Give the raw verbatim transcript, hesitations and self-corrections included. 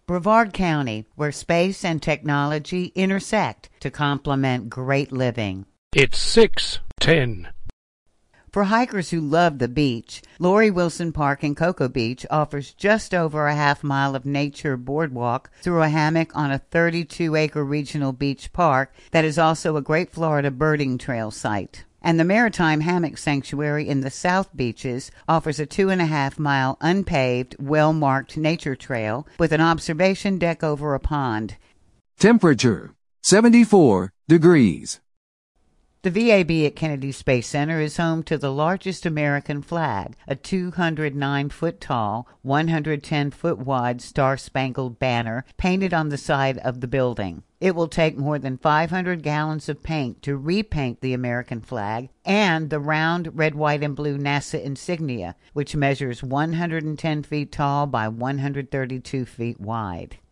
Brevard County, where space and technology intersect to complement great living. It's six ten. For hikers who love the beach, Lori Wilson Park in Cocoa Beach offers just over a half mile of nature boardwalk through a hammock on a thirty-two acre regional beach park that is also a Great Florida birding trail site. And the Maritime Hammock Sanctuary in the South Beaches offers a two and a half mile unpaved, well-marked nature trail with an observation deck over a pond. Temperature, seventy-four degrees. The V A B at Kennedy Space Center is home to the largest American flag, a two hundred nine foot tall, one hundred ten foot wide star-spangled banner painted on the side of the building. It will take more than five hundred gallons of paint to repaint the American flag and the round red, white, and blue NASA insignia, which measures one hundred ten feet tall by one hundred thirty-two feet wide.